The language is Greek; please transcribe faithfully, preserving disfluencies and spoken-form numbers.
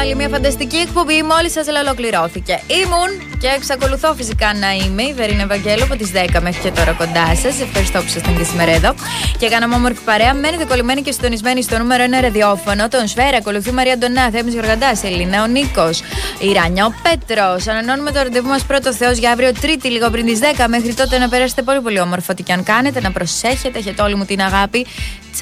άλλη μια φανταστική εκπομπή μόλις σας ολοκληρώθηκε. Ήμουν και εξακολουθώ φυσικά να είμαι η Βερίνα Ευαγγέλου από τις δέκα μέχρι και τώρα κοντά σας. Ευχαριστώ που ήσασταν και σήμερα εδώ. Και κάναμε όμορφη παρέα. Μένετε κολλημένοι και συντονισμένοι στο νούμερο ένα ραδιόφωνο. Τον Σφαίρα, ακολουθεί η Μαρία Ντονά, Θέμης Γεωργαντάς, Ελίνα, ο Νίκος, η Ράνια, ο Πέτρος. Ανανώνουμε το ραντεβού μας πρώτο Θεός για αύριο Τρίτη, λίγο πριν τις δέκα. Μέχρι τότε να περάσετε πολύ πολύ όμορφα. Ό,τι και αν κάνετε, να προσέχετε. Έχετε όλη μου την αγάπη.